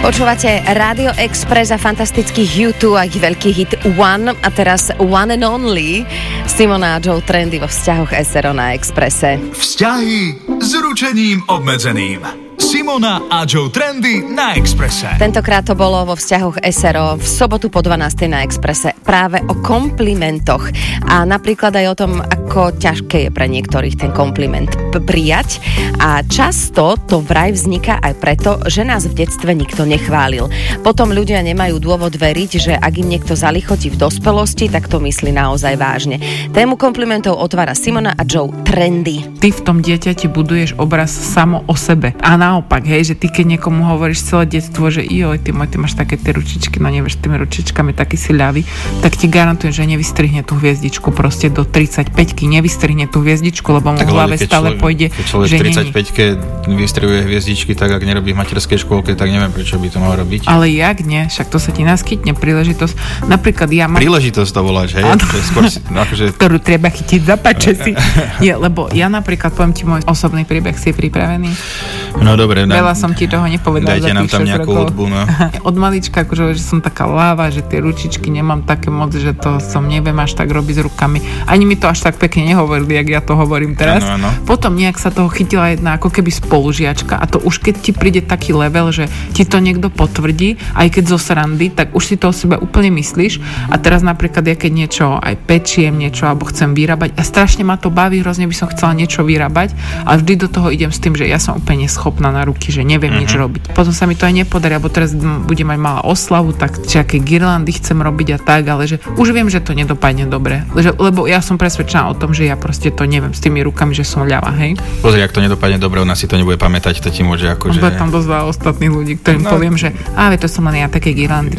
Počúvate Rádio Express a fantastických U2 a ich veľký hit One a teraz One and Only. Simona a Joe Trendy vo vzťahoch SRO na Expresse. Vzťahy s ručením obmedzeným. Simona a Joe Trendy na Expresse. Tentokrát to bolo vo vzťahoch SRO v sobotu po 12. na Expresse práve o komplimentoch a napríklad aj o tom, ako ťažké je pre niektorých ten kompliment prijať a často to vraj vzniká aj preto, že nás v detstve nikto nechválil. Potom ľudia nemajú dôvod veriť, že ak im niekto zalichotí v dospelosti, tak to myslí naozaj vážne. Tému komplimentov otvára Simona a Joe Trendy. Ty v tom dieťati buduješ obraz samo o sebe. A naopak, hej, že ty keď niekomu hovoríš celé detstvo, že joj, ty máš také tie ručičky, no nevieš, tými ručičkami taký si ľavý, tak ti garantujem, že nevystrihne tú hviezdičku proste do 35-ky, nevystrihne tú hviezdičku, lebo mu v hlave stále pôjde, keď človek že v 35-ke vystrihuje hviezdičky, tak ak nerobí v materskej škôlke, tak neviem, prečo by to mal robiť. Ale jak nie? Však to sa ti naskytne príležitosť. Napríklad ja mám... Príležitosť to voláš, hej? Skôr akože... Ktorú treba chytiť za pače si. Lebo ja napríklad, poviem ti môj osobný príbeh, si pripravený? No dobre. Veľa som ti toho nepovedala. Dajte nám tam nejakú hudbu, no. Od malička, akože, že som taká láva, že tie ručičky nemám také moc, že to som neviem až tak robiť s rukami. Ani mi to až tak pekne nehovorili, jak ja to hovorím teraz. Ano. Potom nejak sa toho chytila jedna ako keby spolužiačka a to už keď ti príde taký level, že ti to niekto potvrdí, aj keď zo srandy, tak už si to o sebe úplne myslíš a teraz napríklad ja keď niečo aj pečiem niečo alebo chcem vyrábať a strašne ma to baví, hrozne by som chcela niečo vyrábať a vždy do toho idem s tým, že ja som úplne schopná na ruky, že neviem nič robiť. Potom sa mi to aj nepodarí, alebo teraz budem mať malá oslavu, tak aké girlandy chcem robiť a tak, ale že už viem, že to nedopadne dobre, lebo ja som presvedčená o tom, že ja proste to neviem s tými rukami, že som ľava, hej. Pozri, ak to nedopadne dobre, ona si to nebude pamätať, to ti môže akože... Bude tam dosť veľa ostatných ľudí, ktorým poviem, že to som len ja také girlandy,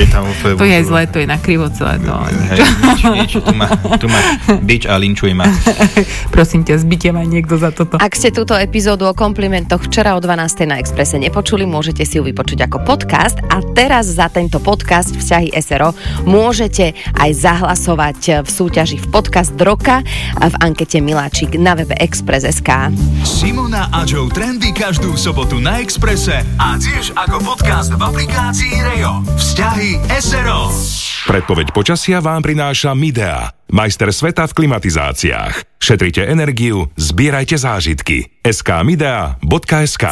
to je zlé, to je na krivo celé to. Nič, tu máš bič a linčuj ma. Prosím ťa, zbite ma niekto za toto. Ak ste túto epizódu o komplimentoch včera o 12. na Expresse nepočuli, môžete si ju vypočuť ako podcast a teraz za tento podcast Vzťahy SRO môžete aj zahlasovať v súťaži v podcast roka v ankete Miláčik na webe Express.sk. Simona a Joe Trendy každú sobotu na Expresse a tiež ako podcast v aplikácii Rejo. Vzťahy SRO. Predpoveď počasia vám prináša Midea, majster sveta v klimatizáciách. Šetrite energiu, zbierajte zážitky. skmidea.sk.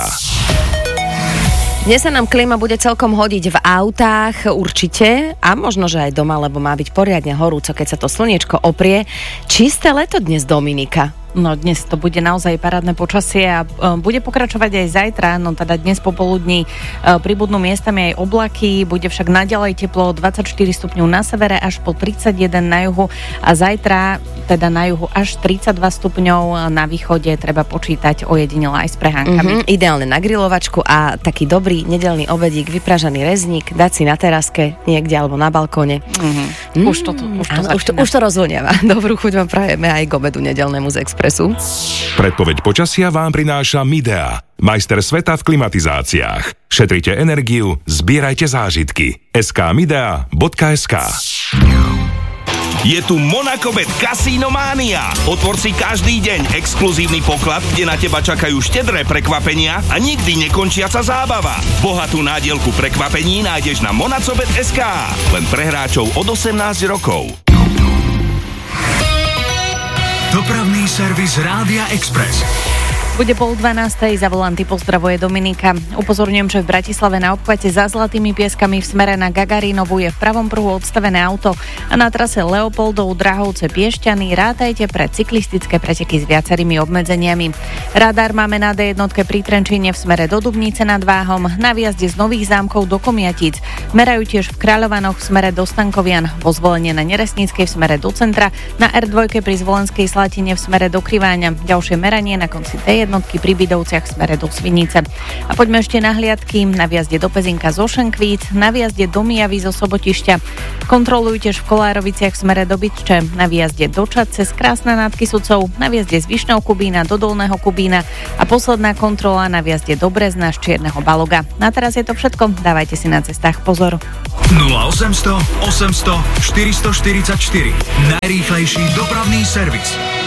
Dnes sa nám klíma bude celkom hodiť v autách, určite, a možno, že aj doma, lebo má byť poriadne horúco, keď sa to slniečko oprie. Čisté leto dnes, Dominika. No dnes to bude naozaj parádne počasie a bude pokračovať aj zajtra, no teda dnes popoludní pribudnú miestami aj oblaky, bude však naďalej teplo 24 stupňov na severe až po 31 na juhu a zajtra teda na juhu až 32 stupňov, na východe treba počítať ojedinele aj s prehánkami. Ideálne na grilovačku a taký dobrý nedeľný obedík, vypražaný rezník, dať si na teraske niekde alebo na balkóne. Už to rozvoniava. Dobrú chuť vám prajeme aj k obedu nedeľnému z Expressu. Predpoveď počasia vám prináša Midea, majster sveta v klimatizáciách. Šetrite energiu, zbierajte zážitky. skmidea.sk. Je tu Monacobet Casino Mania. Otvor si každý deň exkluzívny poklad, kde na teba čakajú štedré prekvapenia a nikdy nekončiaca zábava. Bohatú nádielku prekvapení nájdeš na monacobet.sk. Len pre hráčov od 18 rokov. Dopravný servis Rádia Express. Bude 11:30, za volanty pozdravuje Dominika. Upozorňujem, že v Bratislave na obchvate za Zlatými Pieskami v smere na Gagarinovu je v pravom pruhu odstavené auto a na trase Leopoldov Drahovce Piešťany rátajte pre cyklistické preteky s viacerými obmedzeniami. Radar máme na D1 pri Trenčíne v smere do Dubnice nad Váhom, na výjazde z Nových Zámkov do Komiatíc. Merajú tiež v Kráľovanoch v smere do Stankovian, vo Zvolenie na Neresníckej v smere do centra, na R2 pri Zvolenskej Slatine v smere do Kriváňa. Ďalšie meranie na konci D1 pri Bidovciach v smere do Svinice. A poďme ešte na hliadky. Na výjazde do Pezinka zo Šenkvíc, na výjazde do Mijavy zo Sobotišťa. Kontrolujú tiež v Kolároviciach v smere do Bytče, na výjazde do Čadce z Krásna nad Kysucou, na výjazde z Vyšného Kubína do Dolného Kubína a posledná kontrola na výjazde do Brezna z Čierneho Baloga. Na teraz je to všetko. Dávajte si na cestách pozor. 0800 800 444. Najrýchlejší dopravný servis.